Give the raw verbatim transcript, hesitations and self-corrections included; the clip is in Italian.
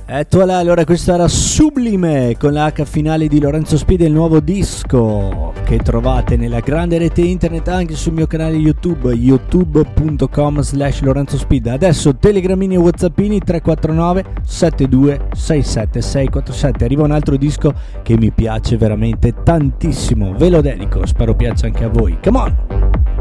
Ecco là, allora questo era Sublime con la H finale di Lorenzo Speed e il nuovo disco che trovate nella grande rete internet anche sul mio canale YouTube, youtube punto com slash Lorenzo Speed. Adesso telegramini e whatsappini tre quattro nove sette due sei sette sei quattro sette. Arriva un altro disco che mi piace veramente tantissimo, ve lo dedico, spero piaccia anche a voi. Come on!